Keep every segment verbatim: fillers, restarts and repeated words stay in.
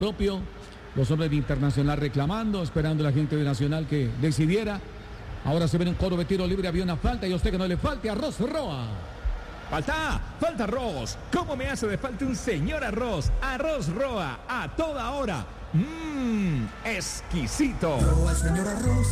propio, los hombres de Internacional reclamando, esperando a la gente de Nacional que decidiera. Ahora se ve un coro de tiro libre, había una falta y a usted que no le falte arroz Roa. Falta, falta arroz. ¿Cómo me hace de falta un señor arroz? Arroz Roa, a toda hora. Mmm, exquisito. Roa, señor arroz.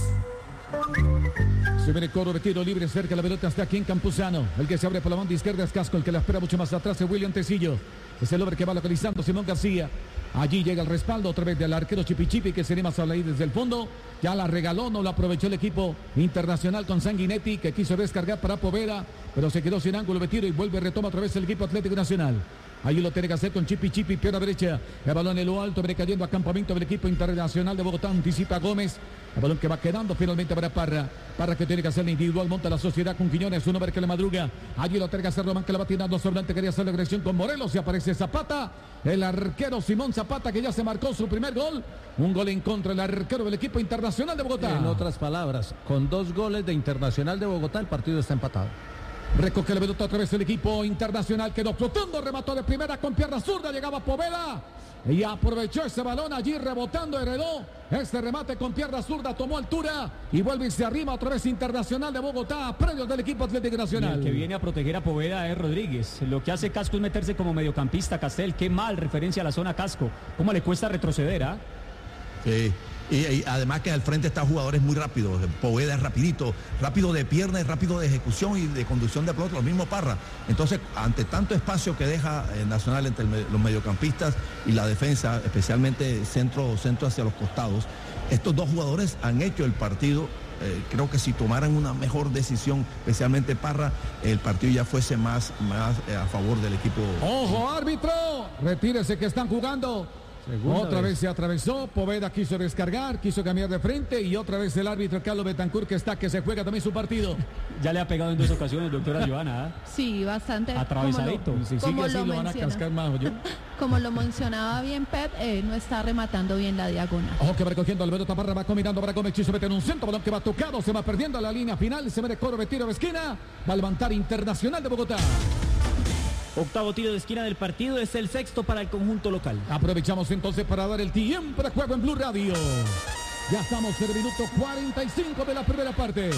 Se ve el coro de tiro libre, cerca de la pelota está aquí en Campuzano. El que se abre por la banda izquierda es Casco, el que la espera mucho más atrás es William Tecillo. Es el hombre que va localizando Simón García. Allí llega el respaldo otra vez del arquero Chipi Chipi, que se anima a ahí desde el fondo. Ya la regaló, no la aprovechó el equipo Internacional con Sanguinetti, que quiso descargar para Poveda, pero se quedó sin ángulo de tiro y vuelve, retoma otra vez el equipo Atlético Nacional. Ahí lo tiene que hacer con Chipi Chipi, pierna derecha. El balón en lo alto, viene cayendo a campamento del equipo Internacional de Bogotá. Anticipa Gómez. El balón que va quedando finalmente para Parra. Parra que tiene que hacer la individual. Monta la sociedad con Quiñones. Un hombre que le madruga. Allí lo tiene que hacer Román, que la va tirando sobrante. Quería hacer la agresión con Morelos. Y aparece Zapata. El arquero Simón Zapata, que ya se marcó su primer gol. Un gol en contra del arquero del equipo Internacional de Bogotá. En otras palabras, con dos goles de Internacional de Bogotá, el partido está empatado. Recoge la pelota otra vez el equipo Internacional, quedó flotando, remató de primera con pierna zurda, llegaba Poveda y aprovechó ese balón allí rebotando, heredó este remate con pierna zurda, tomó altura y vuelve y se arrima otra vez Internacional de Bogotá, premios del equipo Atlético Nacional. Y el que viene a proteger a Poveda es Rodríguez. Lo que hace Casco es meterse como mediocampista. Castel, qué mal referencia a la zona Casco, cómo le cuesta retroceder, ¿ah? ¿eh? Sí. Y, y además que al frente están jugadores muy rápidos. Poveda es rapidito, rápido de pierna y rápido de ejecución y de conducción de pelota, lo mismo Parra. Entonces, ante tanto espacio que deja eh, Nacional entre el, los mediocampistas y la defensa, especialmente centro, centro hacia los costados, estos dos jugadores han hecho el partido. Eh, creo que si tomaran una mejor decisión, especialmente Parra, el partido ya fuese más, más eh, a favor del equipo. ¡Ojo, árbitro! Retírese que están jugando. Segunda otra vez. vez se atravesó, Poveda quiso descargar, quiso cambiar de frente y otra vez el árbitro Carlos Betancourt que está, que se juega también su partido. Ya le ha pegado en dos ocasiones, doctora Joana. ¿eh? Sí, bastante. Atravesadito. Como lo, si sigue así lo, lo van a cascar más, ¿yo? Como lo mencionaba bien Pep, eh, no está rematando bien la diagonal. Ojo que va recogiendo al pelota, Parra va combinando para Gómez, quiso meter un centro, balón que va tocado, se va perdiendo la línea final, se ve de coro de tiro de esquina, va a levantar Internacional de Bogotá. Octavo tiro de esquina del partido, es el sexto para el conjunto local. Aprovechamos entonces para dar el tiempo de juego en Blue Radio. Ya estamos en el minuto cuarenta y cinco de la primera parte.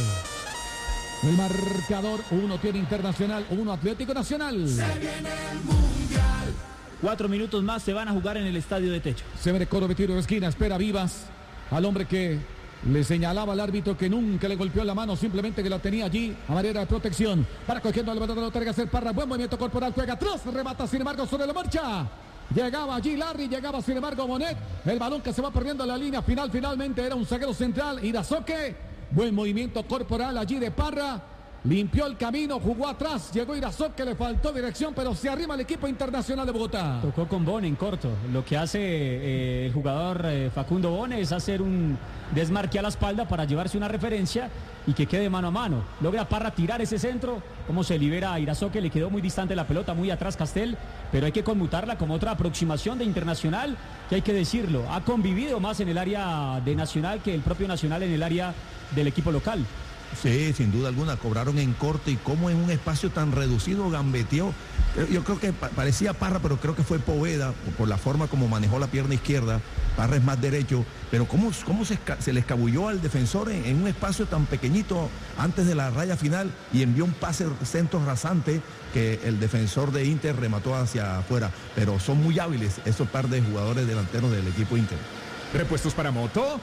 El marcador, uno tiene Internacional, uno Atlético Nacional. Se viene el Mundial. Cuatro minutos más se van a jugar en el estadio de techo. Se ve de coro de tiro de esquina, espera Vivas al hombre que le señalaba al árbitro que nunca le golpeó la mano, simplemente que la tenía allí a manera de protección. Para cogiendo al balón de la otra que hacer Parra, buen movimiento corporal, juega atrás, remata sin embargo sobre la marcha. Llegaba allí Larry, llegaba sin embargo Monet. El balón que se va perdiendo en la línea final, finalmente era un zaguero central, Irazoque. Buen movimiento corporal allí de Parra. Limpió el camino, jugó atrás, llegó Irazoque, le faltó dirección, pero se arrima el equipo Internacional de Bogotá. Tocó con Bone en corto. Lo que hace eh, el jugador eh, Facundo Bone es hacer un desmarque a la espalda para llevarse una referencia y que quede mano a mano. Logra Parra tirar ese centro, como se libera a Irazoque, le quedó muy distante la pelota, muy atrás Castel, pero hay que conmutarla como otra aproximación de Internacional, que hay que decirlo, ha convivido más en el área de Nacional que el propio Nacional en el área del equipo local. Sí, sin duda alguna, cobraron en corte y cómo en un espacio tan reducido gambeteó. Yo creo que parecía Parra, pero creo que fue Poveda, por la forma como manejó la pierna izquierda. Parra es más derecho, pero cómo, cómo se, se le escabulló al defensor en, en un espacio tan pequeñito antes de la raya final y envió un pase centro rasante que el defensor de Inter remató hacia afuera. Pero son muy hábiles esos par de jugadores delanteros del equipo Inter. ¿Repuestos para moto?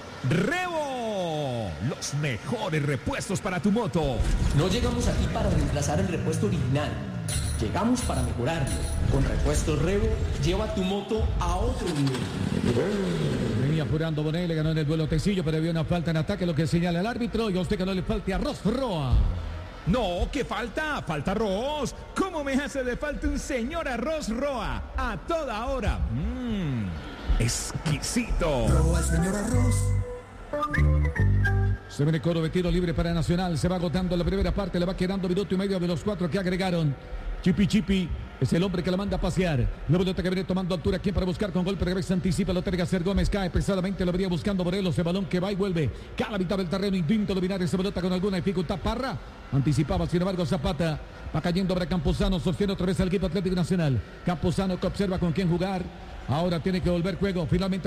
¡Revo! Los mejores repuestos para tu moto. No llegamos aquí para reemplazar el repuesto original. Llegamos para mejorarlo. Con Repuestos Revo, lleva tu moto a otro nivel. Venía apurando Bonet, le ganó en el duelo Tecillo, pero había una falta en ataque, lo que señala el árbitro. Y a usted que no le falte arroz Roa. No, ¿qué falta? Falta arroz. ¿Cómo me hace de falta un señor arroz Roa? A toda hora. Mmm, exquisito. Roa, señor arroz. Se viene coro de tiro libre para Nacional. Se va agotando la primera parte. Le va quedando minuto y medio de los cuatro que agregaron. Chipi Chipi es el hombre que la manda a pasear. La pelota que viene tomando altura. Aquí para buscar con golpe de cabeza. Anticipa. Lo tiene que hacer Gómez. Cae pesadamente. Lo venía buscando Morelos. El balón que va y vuelve. Cada la mitad del terreno. Intenta dominar esa pelota con alguna dificultad. Parra. Anticipaba. Sin embargo, Zapata. Va cayendo para Campuzano. Sostiene otra vez al equipo Atlético Nacional. Campuzano que observa con quién jugar. Ahora tiene que volver juego. Finalmente